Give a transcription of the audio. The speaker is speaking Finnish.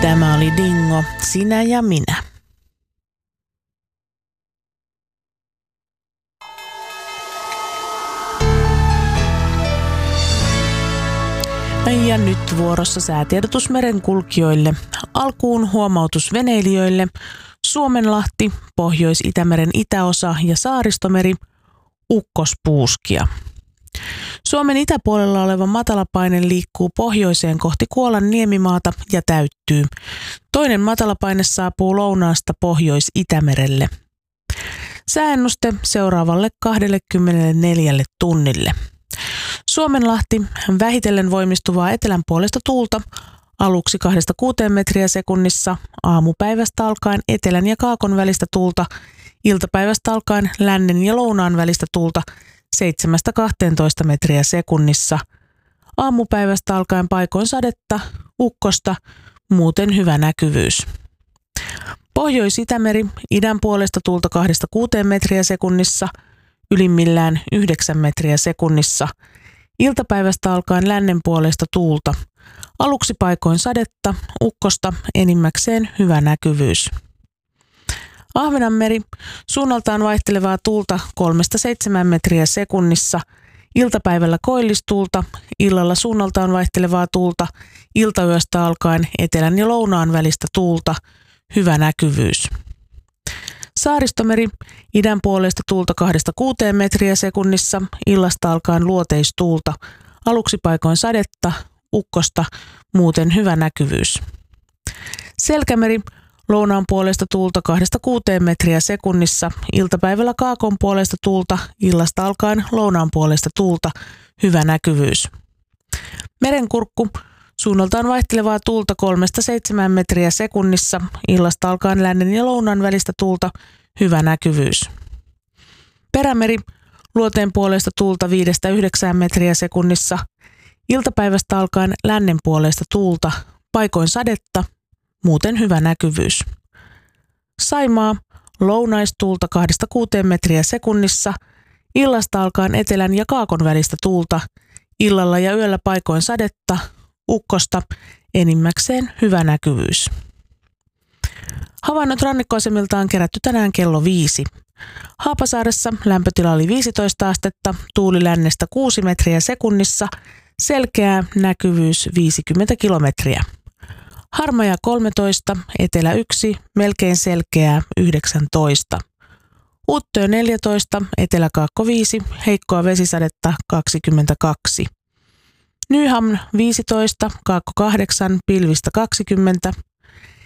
Tämä oli Dingo, sinä ja minä. Ja nyt vuorossa säätiedotus merenkulkijoille. Alkuun huomautus veneilijöille. Suomenlahti, Pohjois-Itämeren itäosa ja Saaristomeri, ukkospuuskia. Suomen itäpuolella oleva matalapaine liikkuu pohjoiseen kohti Kuolan niemimaata ja täyttyy. Toinen matalapaine saapuu lounaasta Pohjois-Itämerelle. Sääennuste seuraavalle 24 tunnille. Suomenlahti, vähitellen voimistuvaa etelän puolesta tuulta, aluksi 2-6 metriä sekunnissa, aamupäivästä alkaen etelän ja kaakon välistä tuulta, iltapäivästä alkaen lännen ja lounaan välistä tuulta 7-12 metriä sekunnissa, aamupäivästä alkaen paikoin sadetta, ukkosta, muuten hyvä näkyvyys. Pohjois-Itämeri, idän puolesta tuulta 2-6 metriä sekunnissa, ylimmillään 9 metriä sekunnissa, iltapäivästä alkaen lännen puolesta tuulta, aluksi paikoin sadetta, ukkosta, enimmäkseen hyvä näkyvyys. Ahvenanmeri, suunnaltaan vaihtelevaa tuulta 3-7 metriä sekunnissa, iltapäivällä koillistuulta, illalla suunnaltaan vaihtelevaa tuulta, iltayöstä alkaen etelän ja lounaan välistä tuulta, hyvä näkyvyys. Saaristomeri, idän puolesta tuulta 2-6 metriä sekunnissa, illasta alkaen luoteistuulta, aluksi paikoin sadetta, ukkosta, muuten hyvä näkyvyys. Selkämeri, lounaan puolesta tuulta 2-6 metriä sekunnissa, iltapäivällä kaakon puolesta tuulta, illasta alkaen lounaan puolesta tuulta, hyvä näkyvyys. Merenkurkku, suunnaltaan vaihtelevaa tuulta 3-7 metriä sekunnissa, illasta alkaen lännen ja lounaan välistä tuulta, hyvä näkyvyys. Perämeri, luoteen puolesta tuulta 5-9 metriä sekunnissa, iltapäivästä alkaen lännen puolesta tuulta, paikoin sadetta, muuten hyvä näkyvyys. Saimaa, lounaistuulta 2-6 metriä sekunnissa, illasta alkaen etelän ja kaakon välistä tuulta, illalla ja yöllä paikoin sadetta, ukkosta, enimmäkseen hyvä näkyvyys. Havainnot rannikkoasemilta on kerätty tänään kello 5. Haapasaaressa lämpötila oli 15 astetta, tuuli lännestä 6 metriä sekunnissa, selkeä näkyvyys 50 kilometriä. Harmaja 13, etelä 1, melkein selkeää 19. Uttöö 14, eteläkaakko 5, heikkoa vesisadetta 22. Nyhamn 15, kaakko 8, pilvistä 20.